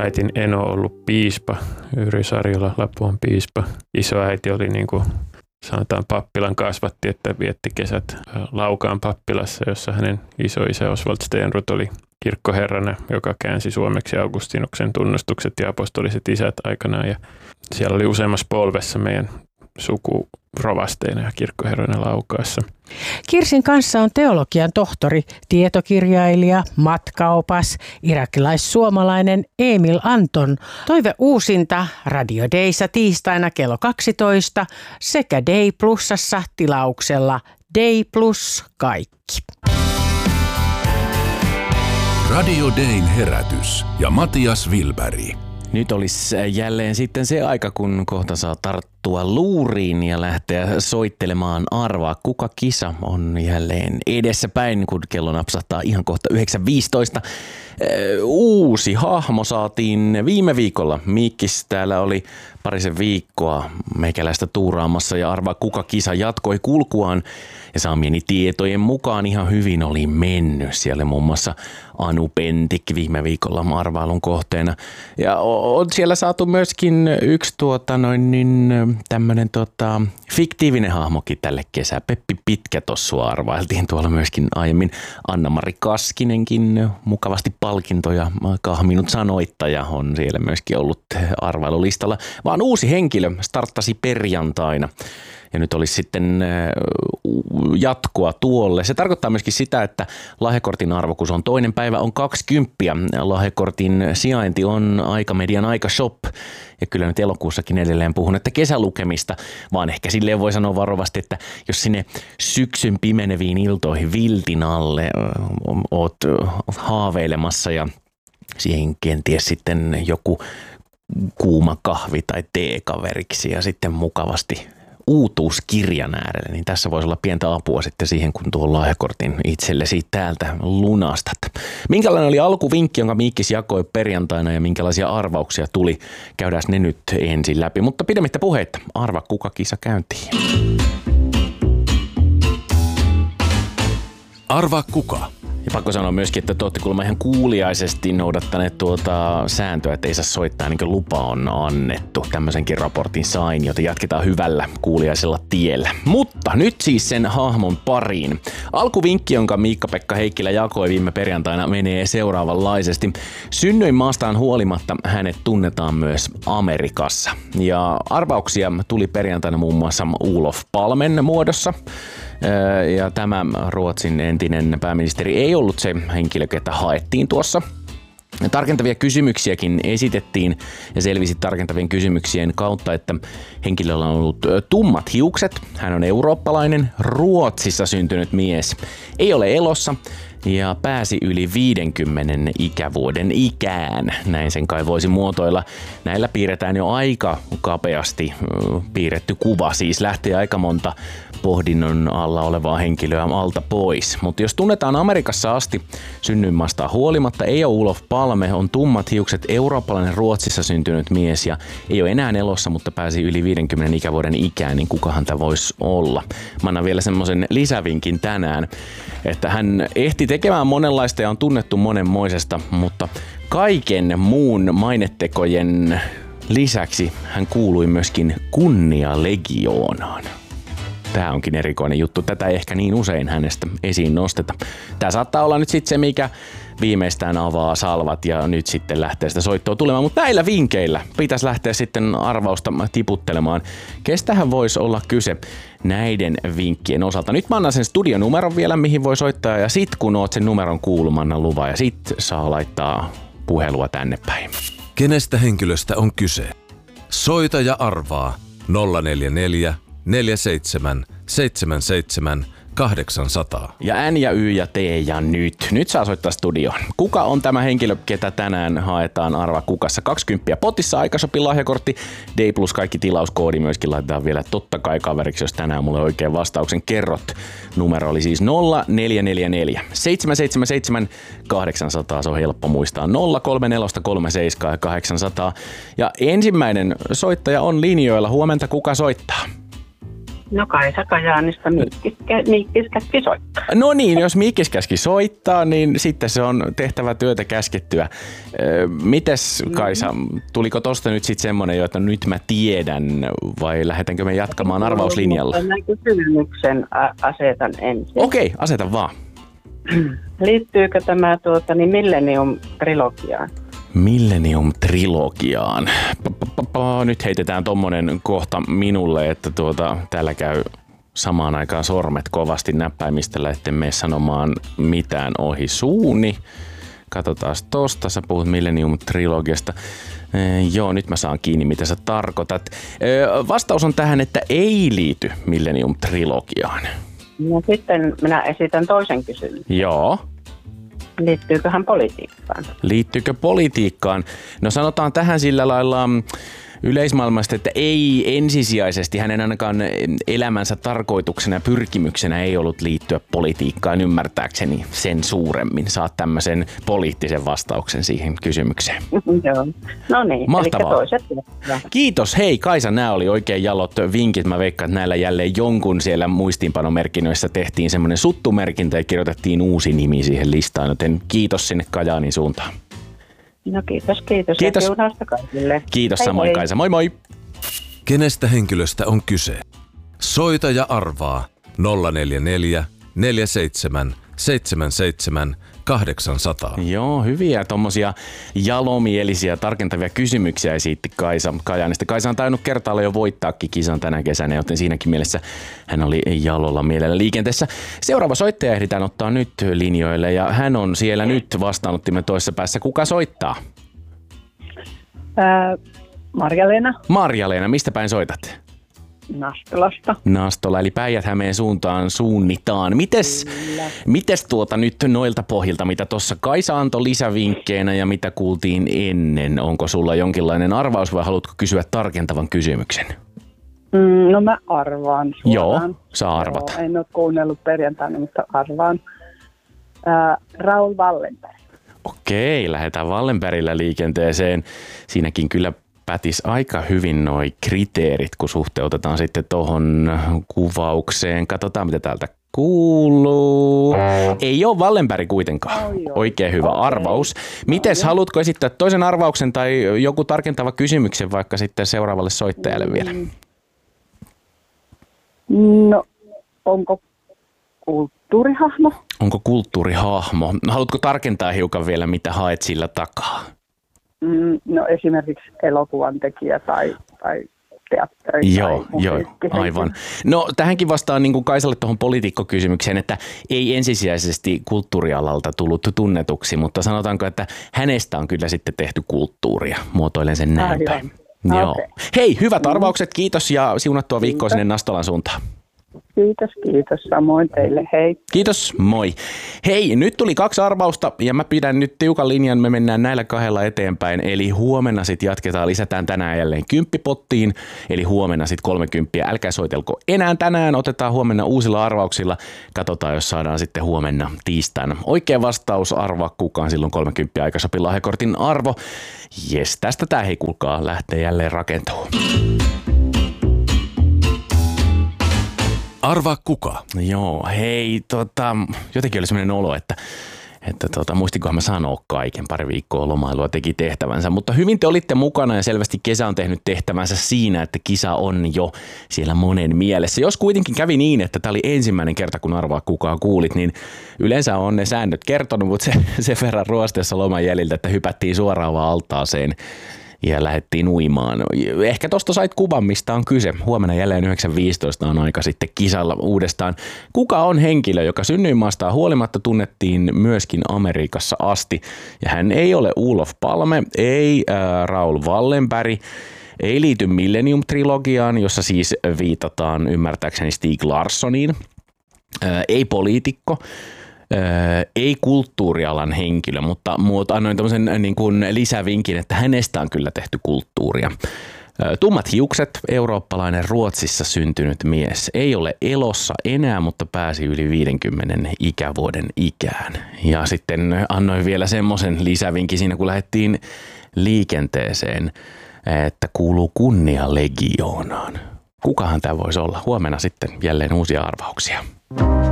äitin eno ollut piispa, Yrjö Sarjola, Lapuan piispa. Isoäiti oli niin kuin sanotaan pappilan kasvatti, että vietti kesät Laukaan pappilassa, jossa hänen isoisä Oswald Stenruth oli kirkkoherrana, joka käänsi suomeksi Augustinuksen tunnustukset ja apostoliset isät aikanaan. Ja siellä oli useammassa polvessa meidän suku rovasteina ja kirkkoherroina Laukaassa. Kirsin kanssa on teologian tohtori, tietokirjailija, matkaopas, irakilais-suomalainen Emil Anton. Toive uusinta Radio Dayssa tiistaina kello 12 sekä Day Plusassa tilauksella Day Plus kaikki. Radio Dayn herätys ja Matias Wilberg. Nyt olisi jälleen sitten se aika, kun kohta saa tarttua luuriin ja lähteä soittelemaan arvaa. Kuka kisa on jälleen edessäpäin, kun kello napsahtaa ihan kohta 9.15. Uusi hahmo saatiin viime viikolla. Mikkis täällä oli parisen viikkoa meikäläistä tuuraamassa ja arvaa kuka kisa jatkoi kulkuaan. Ja saamieni tietojen mukaan ihan hyvin oli mennyt. Siellä muun muassa Anu Pentik viime viikolla arvailun kohteena. Ja on siellä saatu myöskin yksi tämmönen fiktiivinen hahmokin tälle kesää. Peppi Pitkätossua arvailtiin tuolla myöskin aiemmin. Anna-Mari Kaskinenkin mukavasti palkintoja kahminut sanoittaja on siellä myöskin ollut arvailulistalla. Vaan uusi henkilö starttasi perjantaina. Ja nyt olisi sitten jatkoa tuolle. Se tarkoittaa myöskin sitä, että lahjakortin arvo, kun se on toinen päivä, on 20. Lahjakortin sijainti on Aikamedian Aikashop. Ja kyllä nyt elokuussakin edelleen puhun, että kesälukemista, vaan ehkä silleen voi sanoa varovasti, että jos sinne syksyn pimeneviin iltoihin viltin alle oot haaveilemassa ja siihen kenties sitten joku kuuma kahvi tai teekaveriksi ja sitten mukavasti uutuuskirjan äärelle, niin tässä voisi olla pientä apua sitten siihen, kun tuon lahjakortin itsellesi täältä lunastat. Minkälainen oli alkuvinkki, jonka Miikkis jakoi perjantaina ja minkälaisia arvauksia tuli? Käydään ne nyt ensin läpi, mutta pidemmittä puheitta, arva kuka kisa käyntiin. Arva kuka? Ja pakko sanoa myöskin, että te olette kuulemma ihan kuuliaisesti noudattaneet tuota sääntöä, että ei saa soittaa niin kuin lupa on annettu. Tämmöisenkin raportin sain, joten jatketaan hyvällä kuuliaisella tiellä. Mutta nyt siis sen hahmon pariin. Alkuvinkki, jonka Miikka-Pekka Heikkilä jakoi viime perjantaina, menee seuraavanlaisesti. Synnyinmaastaan huolimatta hänet tunnetaan myös Amerikassa. Ja arvauksia tuli perjantaina muun muassa Olof Palmen muodossa. Ja tämä Ruotsin entinen pääministeri ei ollut se henkilö, ketä haettiin tuossa. Tarkentavia kysymyksiäkin esitettiin ja selvisi tarkentavien kysymyksien kautta, että henkilöllä on ollut tummat hiukset. Hän on eurooppalainen, Ruotsissa syntynyt mies. Ei ole elossa ja pääsi yli 50 ikävuoden ikään. Näin sen kai voisi muotoilla. Näillä piirretään jo aika kapeasti piirretty kuva, siis lähtee aika monta pohdinnon alla olevaa henkilöä alta pois. Mutta jos tunnetaan Amerikassa asti synnyinmaasta huolimatta, ei ole Olof Palme, on tummat hiukset, eurooppalainen Ruotsissa syntynyt mies ja ei ole enää elossa, mutta pääsi yli 50 ikävuoden ikään, niin kukahan tämä voisi olla? Mä annan vielä semmoisen lisävinkin tänään, että hän ehti tekemään monenlaista ja on tunnettu monenmoisesta, mutta kaiken muun mainetekojen lisäksi hän kuului myöskin kunnialegioonaan. Tämä onkin erikoinen juttu. Tätä ei ehkä niin usein hänestä esiin nosteta. Tämä saattaa olla nyt sitten se, mikä viimeistään avaa salvat ja nyt sitten lähtee sitä soittoa tulemaan. Mutta näillä vinkeillä pitäisi lähteä sitten arvausta tiputtelemaan. Kestähän voisi olla kyse näiden vinkkien osalta. Nyt mä annan sen studionumeron vielä, mihin voi soittaa. Ja sit kun oot sen numeron kuullut, annan luvan. Ja sit saa laittaa puhelua tänne päin. Kenestä henkilöstä on kyse? Soita ja arvaa 044 47 77 800. Ja N ja Y ja T ja nyt. Nyt saa soittaa studioon. Kuka on tämä henkilö, ketä tänään haetaan arva kukassa? 20 potissa, Aikashopin lahjakortti, Day Plus kaikki tilauskoodi myöskin laitetaan vielä totta kai kaveriksi, jos tänään mulle oikein vastauksen kerrot. Numero oli siis 0444 777 800. Se on helppo muistaa. 034 37 800. Ja ensimmäinen soittaja on linjoilla. Huomenta, kuka soittaa? No Kaisa Kajaanista Miikkis käski soittaa. No niin, jos Miikkis käski soittaa, niin sitten se on tehtävä työtä käskettyä. Mites Kaisa, tuliko tosta nyt sitten semmoinen jo, että nyt mä tiedän, vai lähdetäänkö me jatkamaan arvauslinjalla? Mä kysymyksen asetan ensin. Okei, aseta vaan. Liittyykö tämä Millennium-trilogiaan? Millennium-trilogiaan. Nyt heitetään tommonen kohta minulle, että täällä käy samaan aikaan sormet kovasti näppäimistöllä, etten mene sanomaan mitään ohi suuni. Katsotaan tosta, sä puhut Millennium-trilogiasta. Joo, nyt mä saan kiinni, mitä sä tarkoitat. Vastaus on tähän, että ei liity Millennium-trilogiaan. No sitten minä esitän toisen kysymyksen. Joo. Liittyykö hän politiikkaan? Liittyykö politiikkaan? No sanotaan tähän sillä lailla yleismaailmasta, että ei ensisijaisesti hänen ainakaan elämänsä tarkoituksena ja pyrkimyksenä ei ollut liittyä politiikkaan ymmärtääkseni sen suuremmin. Saat tämmöisen poliittisen vastauksen siihen kysymykseen. Joo. No niin, mahtavaa. Eli toiset. Kiitos. Hei Kaisa, nämä oli oikein jalot vinkit. Mä veikkaan, että näillä jälleen jonkun siellä muistiinpanomerkinnöissä tehtiin semmoinen suttumerkintä ja kirjoitettiin uusi nimi siihen listaan, joten kiitos sinne Kajaanin suuntaan. No kiitos. Kiitos. Ja siunausta kaikille. Kiitos hei, samoin hei. Kaisa. Moi moi. Kenestä henkilöstä on kyse? Soita ja arvaa 044 47 77 800. Joo, hyviä tommosia jalomielisiä, tarkentavia kysymyksiä esitti Kaisa Kajaanista. Kaisa on tainnut kertailla jo voittaakin kisan tänä kesänä, joten siinäkin mielessä hän oli jalolla mielellä liikenteessä. Seuraava soittaja ehditään ottaa nyt linjoille ja hän on siellä nyt vastaanottimme toisessa päässä. Kuka soittaa? Marja-Leena. Marja-Leena, mistä päin soitat? Nastolasta. Nastola, eli Päijät-Hämeen suuntaan suunnitaan. Mites nyt noilta pohjilta, mitä tuossa Kaisa antoi lisävinkkeinä ja mitä kuultiin ennen? Onko sulla jonkinlainen arvaus vai haluatko kysyä tarkentavan kysymyksen? No mä arvaan suoraan. Joo, saa arvata. Joo, en ole kuunnellut perjantaina, mutta arvaan. Raul Wallenberg. Okei, lähdetään Wallenbergillä liikenteeseen. Siinäkin kyllä pätis aika hyvin noi kriteerit, kun suhteutetaan sitten tuohon kuvaukseen. Katsotaan, mitä täältä kuuluu. Ei ole Wallenberg kuitenkaan. Oikein hyvä arvaus. Mites, haluatko esittää toisen arvauksen tai joku tarkentava kysymyksen vaikka sitten seuraavalle soittajalle vielä? No, onko kulttuurihahmo? Onko kulttuurihahmo? Haluatko tarkentaa hiukan vielä, mitä haet sillä takaa? No esimerkiksi elokuvan tekijä tai teatteri. Joo, aivan. No tähänkin vastaan niin kuin Kaisalle tuohon poliitikkokysymykseen, että ei ensisijaisesti kulttuurialalta tullut tunnetuksi, mutta sanotaanko, että hänestä on kyllä sitten tehty kulttuuria. Muotoilen sen näin päin. Joo. Okay. Hei, hyvät arvaukset, kiitos ja siunattua viikkoa sinne Nastolan suuntaan. Kiitos. Samoin teille, hei. Kiitos, moi. Hei, nyt tuli 2 arvausta ja mä pidän nyt tiukan linjan, me mennään näillä 2 eteenpäin. Eli huomenna sitten jatketaan, lisätään tänään jälleen 10 pottiin, eli huomenna sitten 30. Älkää soitelko enää tänään, otetaan huomenna uusilla arvauksilla. Katsotaan, jos saadaan sitten huomenna tiistaina oikea vastaus, arvaa kukaan silloin 30 aikasopi lahjakortin arvo. Jes, tästä tää hei kuulkaa lähtee jälleen rakentumaan. Arvaa kuka? Joo, hei, jotenkin oli sellainen olo, että muistinkohan mä sanoa kaiken, 2 viikkoa lomailua teki tehtävänsä, mutta hyvin te olitte mukana ja selvästi kesä on tehnyt tehtävänsä siinä, että kisa on jo siellä monen mielessä. Jos kuitenkin kävi niin, että tämä oli ensimmäinen kerta, kun arvaa kukaan kuulit, niin yleensä on ne säännöt kertonut, mutta se verran ruosteessa loman jäljiltä, että hypättiin suoraan vaan altaaseen ja lähdettiin uimaan. Ehkä tosta sait kuvan, mistä on kyse. Huomenna jälleen 9.15 on aika sitten kisalla uudestaan. Kuka on henkilö, joka synnyinmaastaan huolimatta tunnettiin myöskin Amerikassa asti? Ja hän ei ole Olof Palme, ei Raul Wallenberg, ei liity Millennium-trilogiaan, jossa siis viitataan ymmärtääkseni Stieg Larssoniin, ei poliitikko, ei kulttuurialan henkilö, mutta annoin tämmöisen niin kuin lisävinkin, että hänestä on kyllä tehty kulttuuria. Tummat hiukset, eurooppalainen Ruotsissa syntynyt mies. Ei ole elossa enää, mutta pääsi yli 50 ikävuoden ikään. Ja sitten annoin vielä semmoisen lisävinkin siinä, kun lähdettiin liikenteeseen, että kuuluu kunnialegioonaan. Kukahan tämä voisi olla? Huomenna sitten jälleen uusia arvauksia.